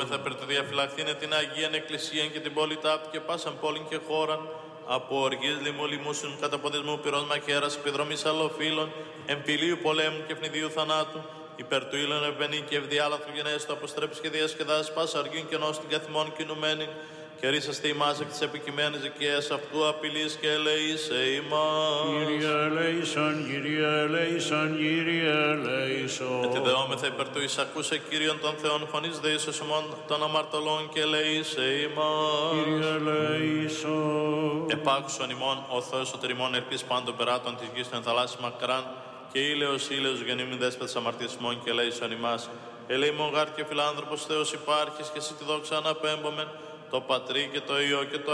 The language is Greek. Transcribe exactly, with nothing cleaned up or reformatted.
Επιδόμεθα περ του διαφυλαχθήνε την Αγίαν Εκκλησίαν και την πόλη ταύτη και πάσαν πόλην και χώραν, από οργής λοιμού λοιμούσιν, καταποδισμού πυρός μαχαίρας, επιδρομής αλλοφύλων, εμπηλίου πολέμου και ευνηδίου θανάτου, υπέρ του ήλων ευγενή και ευδιάλαθρου γενέστο αποστρέψει και διασκεδάσεις πάσα αργήν και νόστην καθημών κινουμένην, και ρίσαστε ημάς εκ της επικειμένης δικαίας αυτού απειλής και ελεήσε ημάς. Κύριε ελέησον, Κύριε ελέησον, Κύριε ελέησον. Ετιδεόμεθα υπέρ του εισακούσε Κύριον των Θεών φωνής δεήσεως ημών των αμαρτωλών και ελεήσε ημάς. Κύριε ελέησον. Επάκουσον ημών ο Θεός σωτηριμών ελπίς πάντων περάτων της γης των θαλάσσης μακράν, και ήλαιος ήλαιος γεννήμην δέσποτας αμαρτίας ημών και ελέησον ημάς. Ελεήμων γάρ και φιλάνθρωπος Θεός υπάρχεις και εσύ τη δόξα αναπέμπομεν, το Πατρί και το Υιό και το